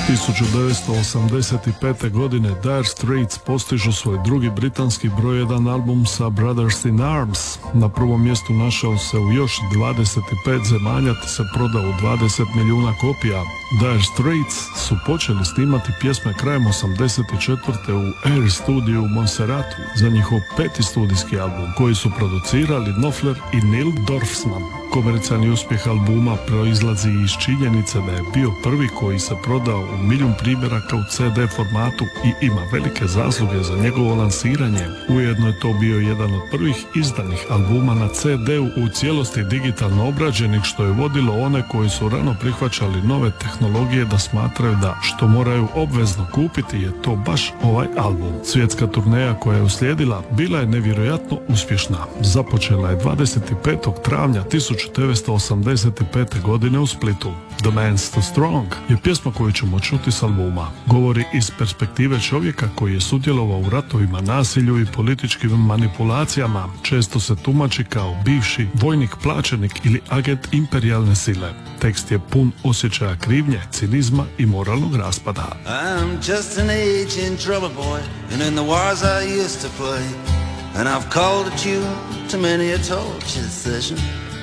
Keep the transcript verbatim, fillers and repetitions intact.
tisuću devetsto osamdeset pete. godine Dire Straits postižu svoj drugi britanski broj jedan album sa Brothers in Arms. Na prvom mjestu našao se u još dvadeset pet zemalja te se prodao u dvadeset milijuna kopija. Dire Straits su počeli snimati pjesme krajem osamdeset četvrte. u Air Studio u Montserratu za njihov peti studijski album koji su producirali Knopfler i Neil Dorfman. Komercijalni uspjeh albuma proizlazi iz činjenice da je bio prvi koji se prodao u milijun primjeraka u ce de formatu i ima velike zasluge za njegovo lansiranje. Ujedno je to bio jedan od prvih izdanih albuma na ce de-u u cijelosti digitalno obrađenih, što je vodilo one koji su rano prihvaćali nove tehnologije da smatraju da što moraju obvezno kupiti je to baš ovaj album. Svjetska turneja koja je uslijedila bila je nevjerojatno uspješna. Započela je dvadeset petog travnja tisuću devetsto osamdeset pete. godine u Splitu. The Man's Too Strong je pjesma koju ćemo čuti s albuma. Govori iz perspektive čovjeka koji je sudjelovao u ratovima, nasilju i političkim manipulacijama. Često se tumači kao bivši vojnik, plaćenik ili agent imperijalne sile. Tekst je pun osjećaja krivnje, cinizma i moralnog raspada. I'm just an aging trouble boy, and in the wars I used to play, and I've called at you to many a torture session.